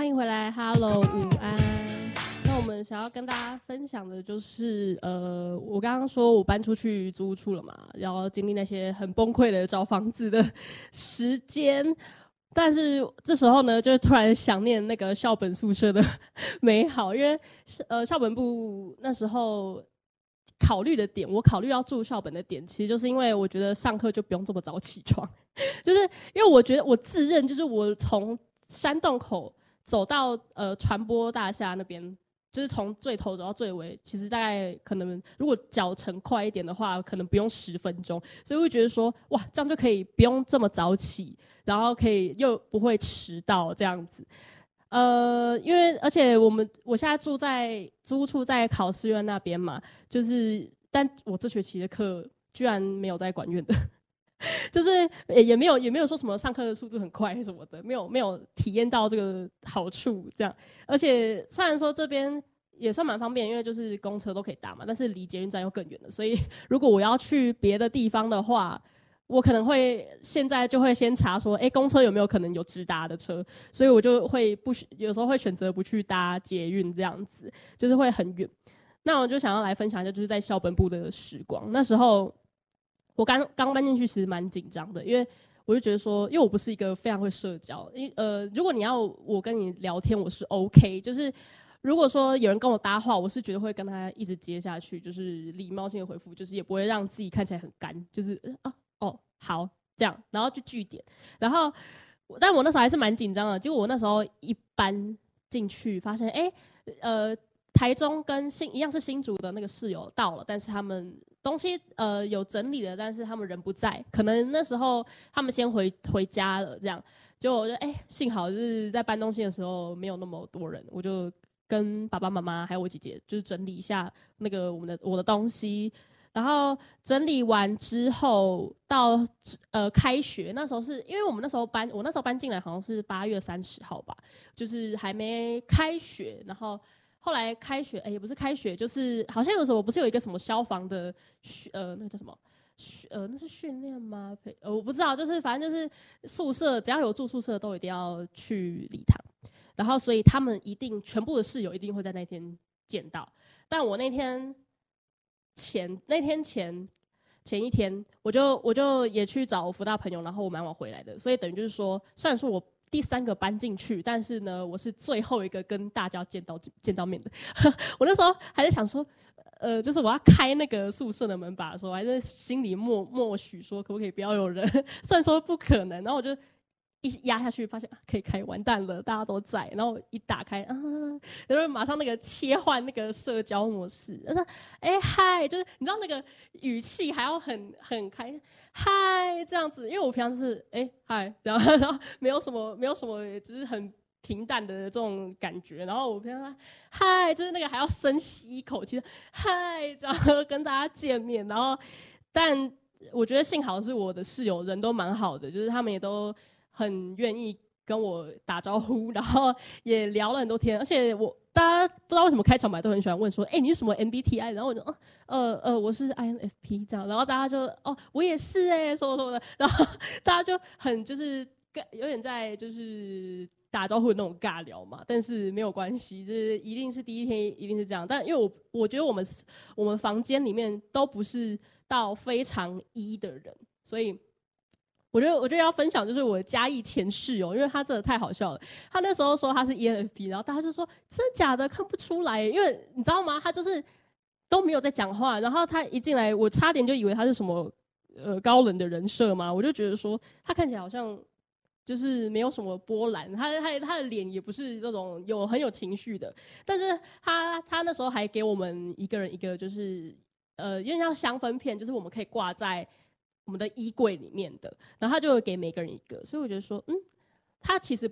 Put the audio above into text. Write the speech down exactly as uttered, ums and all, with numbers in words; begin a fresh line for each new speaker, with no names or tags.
欢迎回来 ，Hello， 午安。那我们想要跟大家分享的就是，呃，我刚刚说我搬出去租屋处了嘛，然后经历那些很崩溃的找房子的时间，但是这时候呢，就突然想念那个校本宿舍的美好，因为呃校本部那时候考虑的点，我考虑要住校本的点，其实就是因为我觉得上课就不用这么早起床，就是因为我觉得我自认就是我从山洞口走到呃传播大厦那边，就是从最头走到最尾，其实大概可能如果脚程快一点的话，可能不用十分钟，所以我会觉得说，哇，这样就可以不用这么早起，然后可以又不会迟到这样子。呃，因为而且我们我现在住在租屋处在考试院那边嘛，就是但我这学期的课居然没有在管院的。就是也也没有也没有说什么上课的速度很快什么的，没有没有体验到这个好处这样。而且虽然说这边也算蛮方便，因为就是公车都可以搭嘛，但是离捷运站又更远了，所以如果我要去别的地方的话，我可能会现在就会先查说，哎，公车有没有可能有直达的车，所以我就会不有时候会选择不去搭捷运这样子，就是会很远。那我就想要来分享一下，就是在校本部的时光，那时候。我刚刚搬进去，其实蛮紧张的，因为我就觉得说，因为我不是一个非常会社交，因呃，如果你要我跟你聊天，我是 OK， 就是如果说有人跟我搭话，我是绝对会跟他一直接下去，就是礼貌性的回复，就是也不会让自己看起来很干，就是啊哦好这样，然后就句点，然后但我那时候还是蛮紧张的，结果我那时候一搬进去，发现哎呃。台中跟新一样是新竹的那个室友到了，但是他们东西呃有整理了，但是他们人不在，可能那时候他们先回回家了，这样。结果我就哎、欸，幸好就是在搬东西的时候没有那么多人，我就跟爸爸妈妈还有我姐姐就是整理一下那个我们的我的东西，然后整理完之后到呃开学那时候是因为我们那时候搬，我那时候搬进来好像是八月三十号吧，就是还没开学，然后。后来开学，哎、欸，也不是开学，就是好像有什么，不是有一个什么消防的，呃，那个叫什么，呃，那是训练吗？呃，我不知道，就是反正就是宿舍，只要有住宿舍都一定要去礼堂，然后所以他们一定全部的室友一定会在那天见到。但我那天前那天前前一天，我就我就也去找我福大朋友，然后我蛮晚回来的，所以等于就是说，虽然说我。第三个搬进去，但是呢，我是最后一个跟大家见到见到面的。我那时候还在想说，呃，就是我要开那个宿舍的门把的时候，还在心里默默许说，可不可以不要有人？虽然说不可能，然后我就一压下去，发现、啊、可以开，完蛋了，大家都在。然后一打开，啊，然后马上那个切换那个社交模式，他说：“哎嗨，就是你知道那个语气还要很很开。”嗨，这样子，因为我平常就是哎嗨，然后然后没有什么没有什么，只是很平淡的这种感觉。然后我平常嗨，就是那个还要深吸一口气，嗨，这样跟大家见面。然后，但我觉得幸好是我的室友人都蛮好的，就是他们也都很愿意跟我打招呼，然后也聊了很多天，而且我。大家不知道为什么开场白都很喜欢问说，哎、欸，你是什么 M B T I？ 然后我就，哦、呃呃，我是 I N F P 这样，然后大家就，哦，我也是哎、欸，什么什么的，然后大家就很就是有点在就是打招呼的那种尬聊嘛，但是没有关系，就是一定是第一天一定是这样，但因为我我觉得我们我们房间里面都不是到非常 E 的人，所以。我觉得，我觉得要分享就是我的嘉义前室友，因为他真的太好笑了。他那时候说他是 E N F P， 然后大家就说真的假的，看不出来。因为你知道吗？他就是都没有在讲话，然后他一进来，我差点就以为他是什么呃高冷的人设嘛。我就觉得说他看起来好像就是没有什么波澜，他他他的脸也不是那种有很有情绪的。但是他他那时候还给我们一个人一个就是呃，因为像香氛片，就是我们可以挂在。我们的衣柜里面的，然后他就给每个人一个，所以我觉得说，嗯，他其实